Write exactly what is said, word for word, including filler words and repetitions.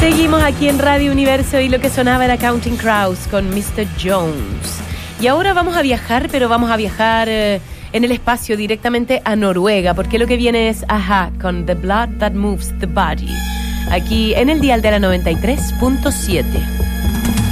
Seguimos aquí en Radio Universo y lo que sonaba era Counting Crows con mister Jones. Y ahora vamos a viajar, pero vamos a viajar eh, en el espacio directamente a Noruega, porque lo que viene es A-ha con The Blood That Moves the Body, aquí en el dial de la noventa y tres punto siete.